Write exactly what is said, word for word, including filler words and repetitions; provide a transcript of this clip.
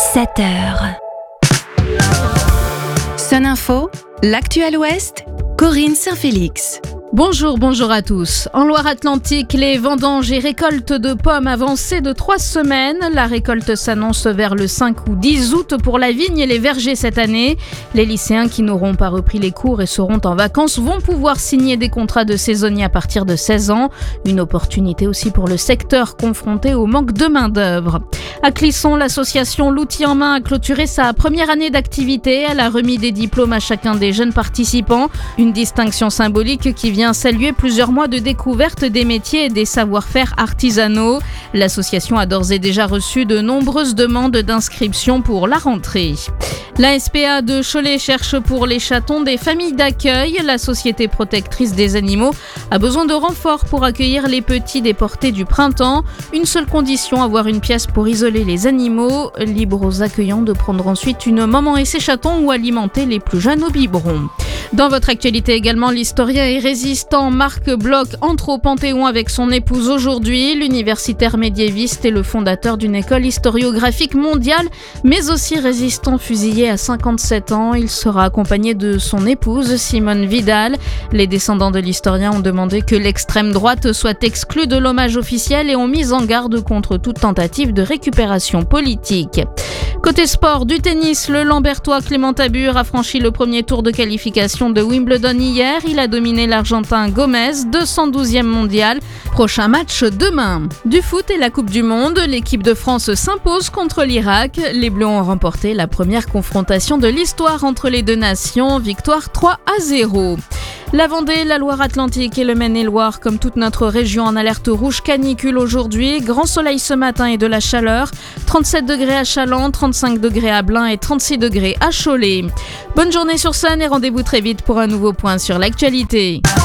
sept heures. Sun Info, l'actuel Ouest, Corinne Saint-Félix. Bonjour, bonjour à tous. En Loire-Atlantique, les vendanges et récoltes de pommes avancées de trois semaines. La récolte s'annonce vers le cinq ou dix août pour la vigne et les vergers cette année. Les lycéens qui n'auront pas repris les cours et seront en vacances vont pouvoir signer des contrats de saisonniers à partir de seize ans. Une opportunité aussi pour le secteur confronté au manque de main-d'œuvre. À Clisson, l'association L'Outil en main a clôturé sa première année d'activité. Elle a remis des diplômes à chacun des jeunes participants. Une distinction symbolique qui vient saluer plusieurs mois de découverte des métiers et des savoir-faire artisanaux. L'association a d'ores et déjà reçu de nombreuses demandes d'inscription pour la rentrée. La S P A de Cholet cherche pour les chatons des familles d'accueil. La société protectrice des animaux a besoin de renforts pour accueillir les petits déportés du printemps. Une seule condition, avoir une pièce pour isoler les animaux. Libre aux accueillants de prendre ensuite une maman et ses chatons ou alimenter les plus jeunes au biberon. Dans votre actualité également, l'historien et résistant Marc Bloch entre au Panthéon avec son épouse aujourd'hui. L'universitaire médiéviste est le fondateur d'une école historiographique mondiale, mais aussi résistant fusillé à cinquante-sept ans. Il sera accompagné de son épouse Simone Vidal. Les descendants de l'historien ont demandé que l'extrême droite soit exclue de l'hommage officiel et ont mis en garde contre toute tentative de récupération politique. Côté sport, du tennis, le Lambertois Clément Tabur a franchi le premier tour de qualification de Wimbledon hier. Il a dominé l'Argentin Gomez, deux cent douzième mondial. Prochain match demain. Du foot et la Coupe du Monde, l'équipe de France s'impose contre l'Irak. Les Bleus ont remporté la première confrontation de l'histoire entre les deux nations, victoire trois à zéro. La Vendée, la Loire-Atlantique et le Maine-et-Loire, comme toute notre région, en alerte rouge canicule aujourd'hui. Grand soleil ce matin et de la chaleur. trente-sept degrés à Chaland, trente-cinq degrés à Blain et trente-six degrés à Cholet. Bonne journée sur Sun et rendez-vous très vite pour un nouveau point sur l'actualité.